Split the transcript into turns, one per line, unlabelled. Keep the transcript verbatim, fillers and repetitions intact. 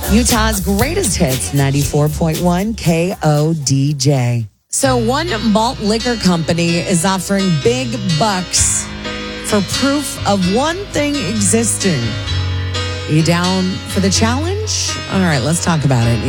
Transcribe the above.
Utah's greatest hits, ninety-four point one K O D J. So one malt liquor company is offering big bucks for proof of one thing existing. You down for the challenge? All right, let's talk about it.